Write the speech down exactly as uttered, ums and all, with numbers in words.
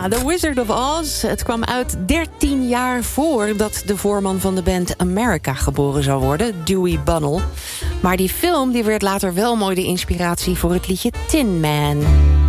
Ja, The Wizard of Oz. Het kwam uit dertien jaar voordat de voorman van de band America geboren zou worden, Dewey Bunnell. Maar die film die werd later wel mooi de inspiratie voor het liedje Tin Man.